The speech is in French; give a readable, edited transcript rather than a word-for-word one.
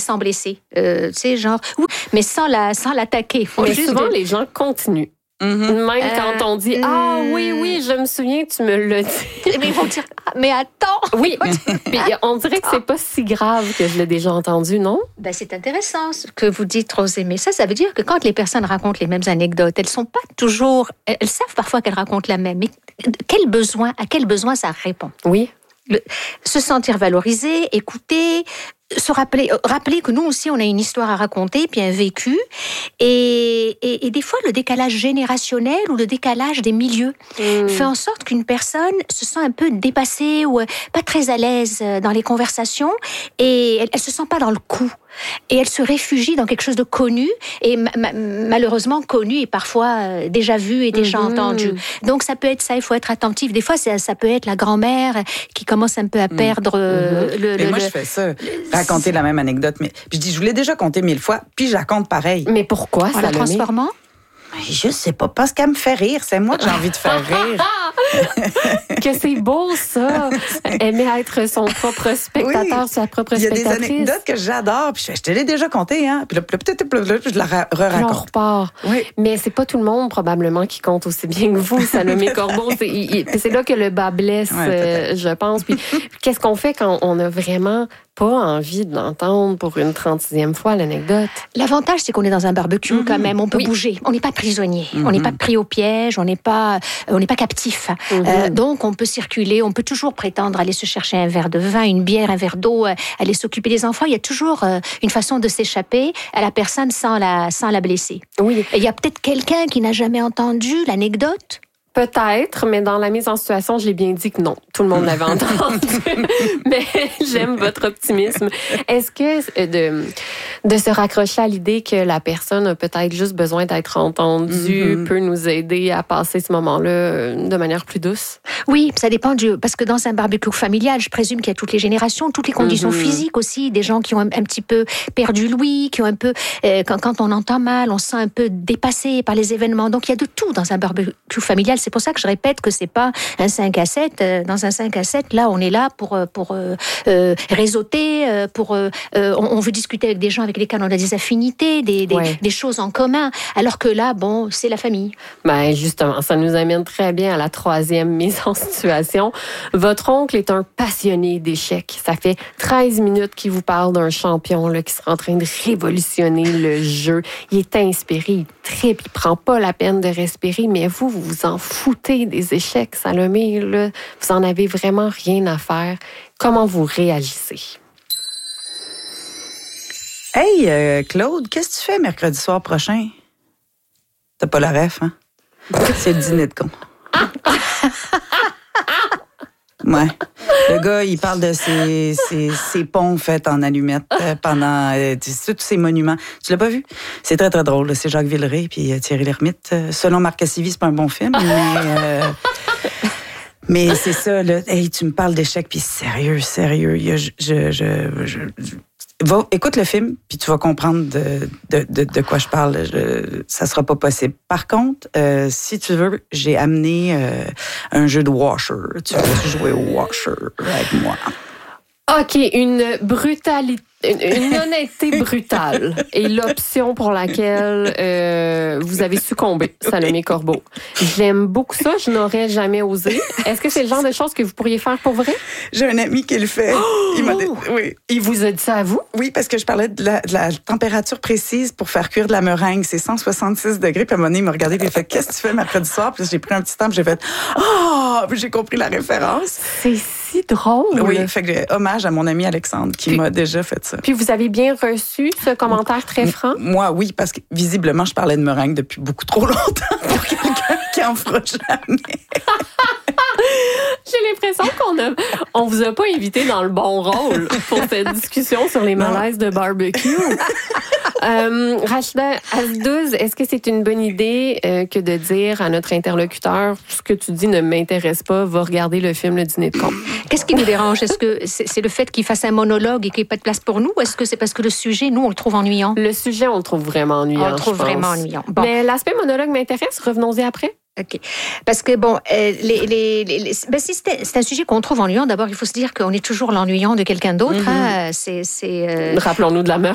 sans blesser. Tu sais, genre, mais sans l'attaquer. Mais souvent, les gens continuent. Même quand on dit « Ah oui, je me souviens, tu me l'as dit. » Mais ils vont dire « Mais attends! » Oui, puis on dirait que c'est pas si grave que je l'ai déjà entendu, non? Ben, c'est intéressant ce que vous dites, Rosée. Mais ça veut dire que quand les personnes racontent les mêmes anecdotes, elles sont pas toujours... Elles savent parfois qu'elles racontent la même. Mais à quel besoin ça répond? Oui. Se sentir valorisé, écouté, se rappeler que nous aussi, on a une histoire à raconter, puis un vécu. Et des fois, le décalage générationnel ou le décalage des milieux fait en sorte qu'une personne se sent un peu dépassée ou pas très à l'aise dans les conversations et elle se sent pas dans le coup. Et elle se réfugie dans quelque chose de connu et malheureusement connu et parfois déjà vu et déjà entendu. Donc ça peut être ça, il faut être attentif. Des fois, ça peut être la grand-mère qui commence un peu à perdre moi, je fais ça, raconter la même anecdote. Mais je dis, je vous l'ai déjà conté 1000 fois, puis je la compte pareil. Mais pourquoi en la transformant? Je sais pas, parce qu'elle me fait rire. C'est moi que j'ai envie de faire rire. Que c'est beau, ça. Aimer être son propre spectateur, sa propre spectatrice. Il y a des anecdotes que j'adore, puis je te l'ai déjà contées, hein. Puis là, peut-être, je la re-raconte. On repart. Oui. Mais c'est pas tout le monde, probablement, qui compte aussi bien que vous, Salomé Corbeau. C'est là que le bas blesse, je pense. Puis qu'est-ce qu'on fait quand on a vraiment pas envie de l'entendre pour une 30e fois, l'anecdote? L'avantage, c'est qu'on est dans un barbecue quand même. On peut bouger. On n'est pas prisonnier. On n'est pas pris au piège. On n'est pas captif. Donc, on peut circuler. On peut toujours prétendre aller se chercher un verre de vin, une bière, un verre d'eau, aller s'occuper des enfants. Il y a toujours une façon de s'échapper à la personne sans la blesser. Oui. Et il y a peut-être quelqu'un qui n'a jamais entendu l'anecdote. Peut-être, mais dans la mise en situation, je l'ai bien dit que non. Tout le monde l'avait entendu. Mais j'aime votre optimisme. Est-ce que de se raccrocher à l'idée que la personne a peut-être juste besoin d'être entendue peut nous aider à passer ce moment-là de manière plus douce? Oui, ça dépend parce que dans un barbecue familial, je présume qu'il y a toutes les générations, toutes les conditions physiques aussi, des gens qui ont un petit peu perdu l'ouïe, qui ont un peu, quand on entend mal, on se sent un peu dépassé par les événements. Donc il y a de tout dans un barbecue familial. C'est pour ça que je répète que c'est pas un 5 à 7. Dans un 5 à 7, là, on est là pour réseauter, on veut discuter avec des gens avec lesquels on a des affinités, des choses en commun. Alors que là, bon, c'est la famille. Ben justement, ça nous amène très bien à la 3e mise en situation. Votre oncle est un passionné d'échecs. Ça fait 13 minutes qu'il vous parle d'un champion là, qui sera en train de révolutionner le jeu. Il est inspiré, il tripe, il prend pas la peine de respirer, mais vous vous en foutez des échecs, Salomé. Là, vous en avez vraiment rien à faire. Comment vous réagissez? Hey, Claude, qu'est-ce que tu fais mercredi soir prochain? T'as pas la ref, hein? C'est le dîner de con. Ouais. Le gars, il parle de ses ponts faits en allumettes pendant tous ces monuments. Tu l'as pas vu? C'est très, très drôle. C'est Jacques Villeray puis Thierry Lhermitte. Selon Marc Cassivi, c'est pas un bon film, mais c'est ça, là. Hey, tu me parles d'échecs, puis sérieux. Écoute le film, puis tu vas comprendre de quoi je parle. Ça sera pas possible. Par contre, si tu veux, j'ai amené un jeu de Washer. Tu veux jouer au Washer avec moi? OK, une honnêteté brutale est l'option pour laquelle vous avez succombé, Salomé Corbeau. J'aime beaucoup ça, je n'aurais jamais osé. Est-ce que c'est le genre de choses que vous pourriez faire pour vrai? J'ai un ami qui le fait. Oui. Il vous a dit ça à vous? Oui, parce que je parlais de la température précise pour faire cuire de la meringue. C'est 166 degrés. Puis à un moment donné, il m'a regardé et il a fait « Qu'est-ce que tu fais mercredi soir? » Puis j'ai pris un petit temps puis j'ai fait « Oh! » Puis j'ai compris la référence. C'est si drôle. Oui, fait que hommage à mon ami Alexandre qui m'a déjà fait ça. Puis vous avez bien reçu ce commentaire très franc? Moi, oui, parce que visiblement, je parlais de meringue depuis beaucoup trop longtemps pour quelqu'un qui en fera jamais. J'ai l'impression qu'on vous a pas invité dans le bon rôle pour cette discussion sur les malaises de barbecue. Rachida Azdouz, est-ce que c'est une bonne idée que de dire à notre interlocuteur ce que tu dis ne m'intéresse pas, va regarder le film Le Dîner de con? Qu'est-ce qui nous dérange? Est-ce que c'est le fait qu'il fasse un monologue et qu'il n'y ait pas de place pour nous? Ou est-ce que c'est parce que le sujet, nous, on le trouve ennuyant? Le sujet, on le trouve vraiment ennuyant. On le trouve vraiment ennuyant. Bon. Mais l'aspect monologue m'intéresse. Revenons-y après. OK. Parce que, bon, si c'est un sujet qu'on trouve ennuyant, d'abord, il faut se dire qu'on est toujours l'ennuyant de quelqu'un d'autre. Hein, Rappelons-nous de la meurtre.